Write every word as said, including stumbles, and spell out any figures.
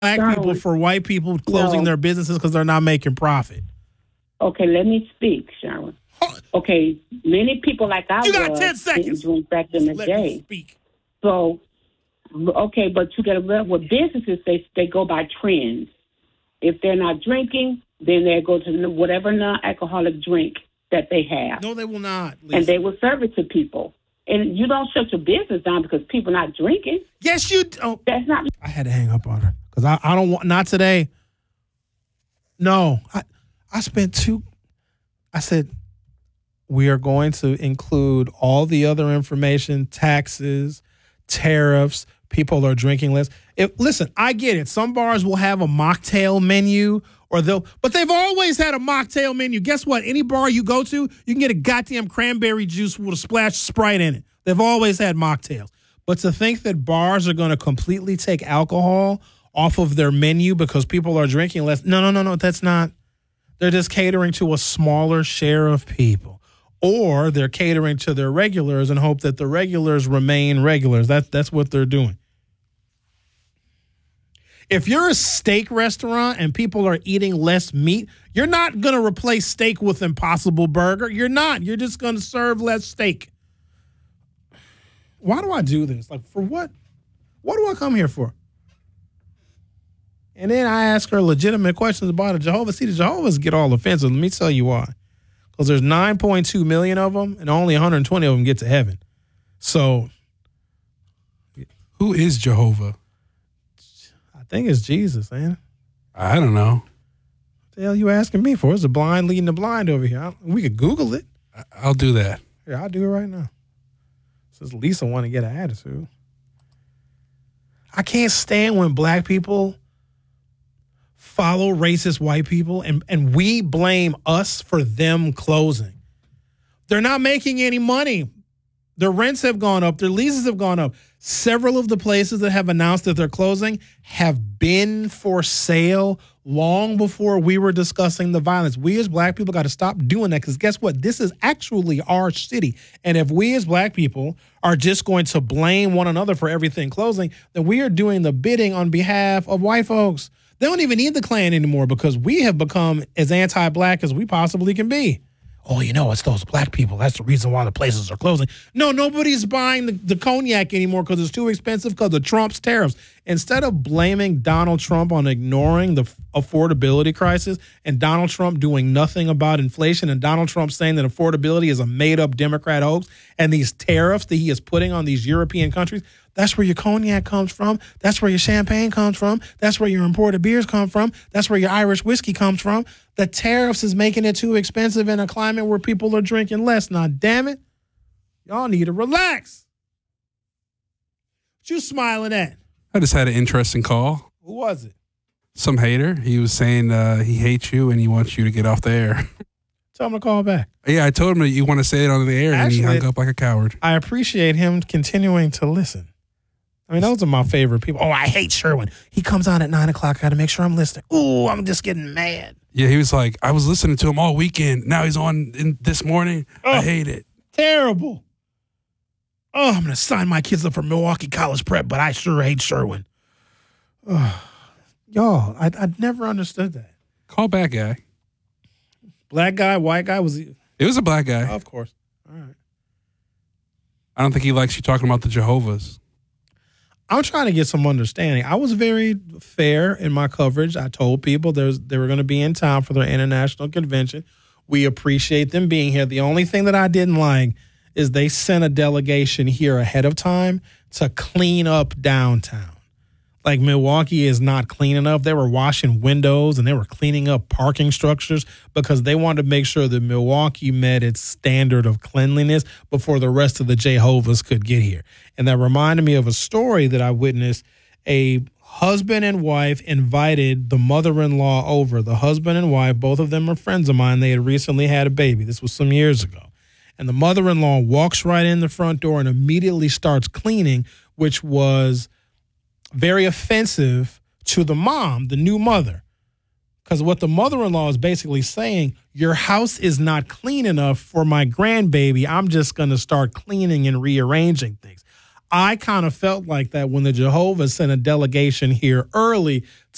black Darwin, people for white people closing no. their businesses because they're not making profit. Okay, let me speak, Sharon. Okay, many people like I you got was ten seconds. didn't drink back in the Let day. me speak. So, okay, but you got to remember with businesses, they they go by trends. If they're not drinking, then they go to whatever non-alcoholic drink that they have. No, they will not. Lisa. And they will serve it to people. And you don't shut your business down because people not drinking. Yes, you do. That's not. I had to hang up on her because I, I don't want, not today. No, I, I spent two, I said, we are going to include all the other information, taxes, tariffs, people are drinking less. If, listen, I get it. Some bars will have a mocktail menu or they'll, but they've always had a mocktail menu. Guess what? Any bar you go to, you can get a goddamn cranberry juice with a splash of Sprite in it. They've always had mocktails. But to think that bars are going to completely take alcohol off of their menu because people are drinking less. No, no, no, no. That's not. They're just catering to a smaller share of people. Or they're catering to their regulars and hope that the regulars remain regulars. That, that's what they're doing. If you're a steak restaurant and people are eating less meat, you're not going to replace steak with Impossible Burger. You're not. You're just going to serve less steak. Why do I do this? Like, for what? What do I come here for? And then I ask her legitimate questions about a Jehovah. See, the Jehovah's get all offensive. Let me tell you why. Because there's nine point two million of them, and only one hundred twenty of them get to heaven. So, who is Jehovah? I think it's Jesus, man. I don't know. What the hell are you asking me for? It's a blind leading the blind over here. I, we could Google it. I'll do that. Yeah, I'll do it right now. Since Lisa want to get an attitude. I can't stand when black people follow racist white people and, and we blame us for them closing. They're not making any money. Their rents have gone up. Their leases have gone up. Several of the places that have announced that they're closing have been for sale long before we were discussing the violence. We as black people got to stop doing that because guess what? This is actually our city. And if we as black people are just going to blame one another for everything closing, then we are doing the bidding on behalf of white folks. They don't even need the Klan anymore because we have become as anti-black as we possibly can be. Oh, you know, it's those black people. That's the reason why the places are closing. No, nobody's buying the, the cognac anymore because it's too expensive because of Trump's tariffs. Instead of blaming Donald Trump on ignoring the affordability crisis and Donald Trump doing nothing about inflation and Donald Trump saying that affordability is a made-up Democrat hoax and these tariffs that he is putting on these European countries, that's where your cognac comes from. That's where your champagne comes from. That's where your imported beers come from. That's where your Irish whiskey comes from. The tariffs is making it too expensive in a climate where people are drinking less. Now, damn it, y'all need to relax. What you smiling at? I just had an interesting call. Who was it? Some hater. He was saying uh, he hates you and he wants you to get off the air. Tell him to call back. Yeah, I told him that you want to say it on the air, Actually, and he hung up like a coward. I appreciate him continuing to listen. I mean, those are my favorite people. Oh, I hate Sherwin. He comes on at nine o'clock. I got to make sure I'm listening. Ooh, I'm just getting mad. Yeah, he was like, I was listening to him all weekend. Now he's on in this morning. Oh, I hate it. Terrible. Oh, I'm going to sign my kids up for Milwaukee College Prep, but I sure hate Sherwin. Oh, y'all, I I never understood that. Call back, guy. Black guy, white guy? Was he? It was a black guy. Oh, of course. All right. I don't think he likes you talking about the Jehovah's. I'm trying to get some understanding. I was very fair in my coverage. I told people there's they were going to be in town for their international convention. We appreciate them being here. The only thing that I didn't like is they sent a delegation here ahead of time to clean up downtown. Like Milwaukee is not clean enough. They were washing windows and they were cleaning up parking structures because they wanted to make sure that Milwaukee met its standard of cleanliness before the rest of the Jehovah's could get here. And that reminded me of a story that I witnessed. A husband and wife invited the mother-in-law over. The husband and wife, both of them are friends of mine. They had recently had a baby. This was some years ago. And the mother-in-law walks right in the front door and immediately starts cleaning, which was very offensive to the mom, the new mother. Because what the mother-in-law is basically saying, your house is not clean enough for my grandbaby. I'm just going to start cleaning and rearranging things. I kind of felt like that when the Jehovah's sent a delegation here early